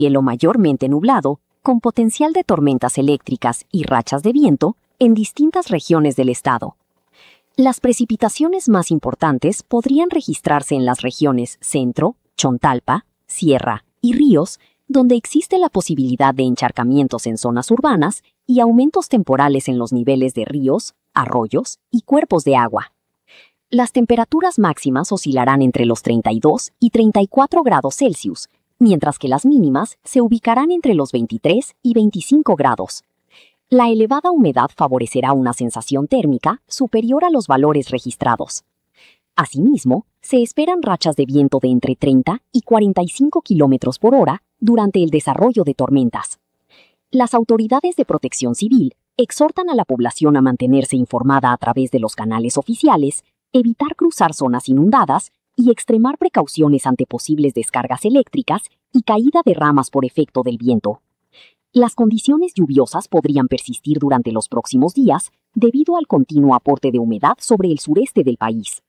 cielo mayormente nublado, con potencial de tormentas eléctricas y rachas de viento en distintas regiones del estado. Las precipitaciones más importantes podrían registrarse en las regiones Centro, Chontalpa, Sierra y Ríos, donde existe la posibilidad de encharcamientos en zonas urbanas y aumentos temporales en los niveles de ríos, arroyos y cuerpos de agua. Las temperaturas máximas oscilarán entre los 32 y 34 grados Celsius, mientras que las mínimas se ubicarán entre los 23 y 25 grados. La elevada humedad favorecerá una sensación térmica superior a los valores registrados. Asimismo, se esperan rachas de viento de entre 30 y 45 kilómetros por hora durante el desarrollo de tormentas. Las autoridades de protección civil exhortan a la población a mantenerse informada a través de los canales oficiales, evitar cruzar zonas inundadas y extremar precauciones ante posibles descargas eléctricas y caída de ramas por efecto del viento. Las condiciones lluviosas podrían persistir durante los próximos días debido al continuo aporte de humedad sobre el sureste del país.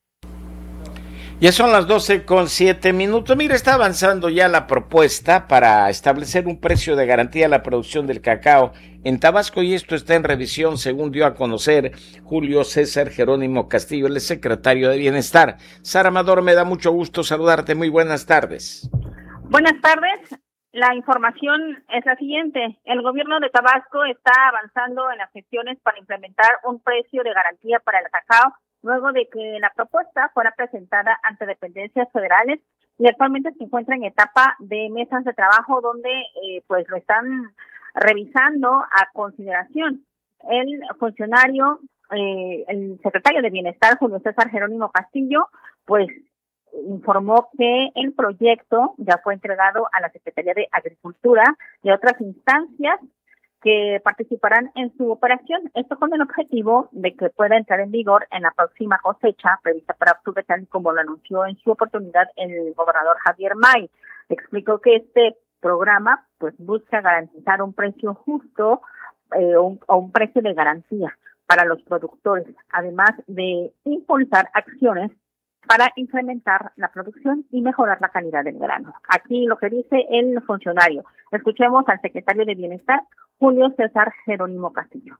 Ya son las 12:07. Mira, está avanzando ya la propuesta para establecer un precio de garantía a la producción del cacao en Tabasco, y esto está en revisión, según dio a conocer Julio César Jerónimo Castillo, el secretario de Bienestar. Sara Amador, me da mucho gusto saludarte. Muy buenas tardes. Buenas tardes. La información es la siguiente. El gobierno de Tabasco está avanzando en las gestiones para implementar un precio de garantía para el cacao, luego de que la propuesta fuera presentada ante dependencias federales y actualmente se encuentra en etapa de mesas de trabajo donde pues lo están revisando a consideración. El funcionario, el secretario de Bienestar, Julio César Jerónimo Castillo, pues informó que el proyecto ya fue entregado a la Secretaría de Agricultura y a otras instancias que participarán en su operación. Esto con el objetivo de que pueda entrar en vigor en la próxima cosecha prevista para octubre, tal y como lo anunció en su oportunidad el gobernador Javier May. Explicó que este programa pues busca garantizar un precio justo o un precio de garantía para los productores, además de impulsar acciones para incrementar la producción y mejorar la calidad del grano. Aquí lo que dice el funcionario. Escuchemos al secretario de Bienestar, Julio César Jerónimo Castillo.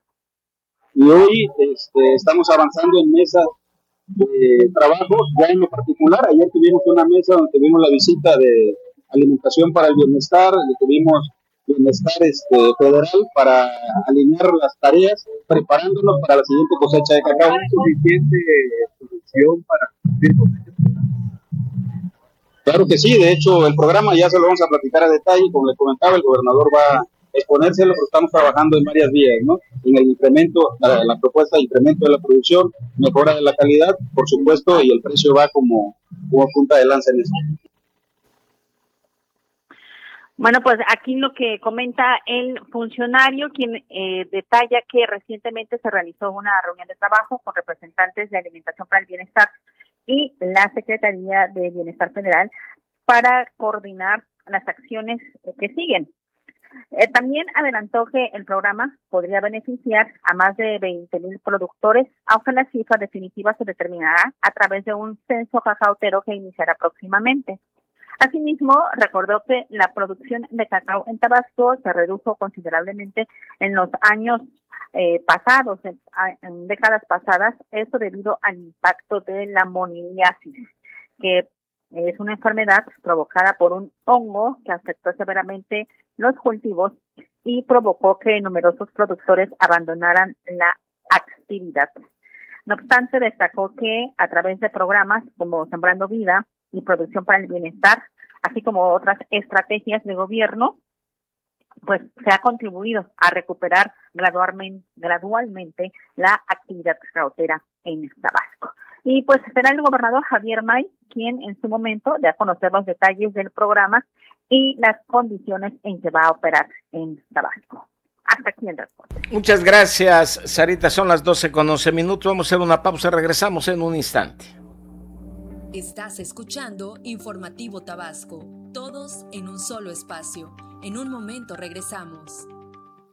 Y hoy estamos avanzando en mesas de trabajos, ya en lo particular. Ayer tuvimos una mesa donde tuvimos la visita de Alimentación para el Bienestar, tuvimos Bienestar federal para alinear las tareas, preparándonos para la siguiente cosecha de cacao. ¿Hay suficiente producción para cumplir con este programa? Claro que sí, de hecho el programa ya se lo vamos a platicar a detalle, como le comentaba, el gobernador va a exponérselo, pero estamos trabajando en varias vías, ¿no? En el incremento, la propuesta de incremento de la producción, mejora de la calidad, por supuesto, y el precio va como punta de lanza en eso. Bueno, pues aquí lo que comenta el funcionario, quien detalla que recientemente se realizó una reunión de trabajo con representantes de Alimentación para el Bienestar y la Secretaría de Bienestar Federal para coordinar las acciones que siguen. También adelantó que el programa podría beneficiar a más de 20,000 productores, aunque la cifra definitiva se determinará a través de un censo cacautero que iniciará próximamente. Asimismo, recordó que la producción de cacao en Tabasco se redujo considerablemente en los años pasados, en décadas pasadas, esto debido al impacto de la moniliasis, que es una enfermedad provocada por un hongo que afectó severamente los cultivos y provocó que numerosos productores abandonaran la actividad. No obstante, destacó que a través de programas como Sembrando Vida y Producción para el Bienestar, así como otras estrategias de gobierno, pues se ha contribuido a recuperar gradualmente la actividad cacautera en Tabasco. Y pues será el gobernador Javier May quien en su momento dé a conocer los detalles del programa y las condiciones en que va a operar en Tabasco. Hasta aquí el reporte. Muchas gracias, Sarita. Son las 12:11. Vamos a hacer una pausa. Regresamos en un instante. Estás escuchando Informativo Tabasco. Todos en un solo espacio. En un momento regresamos.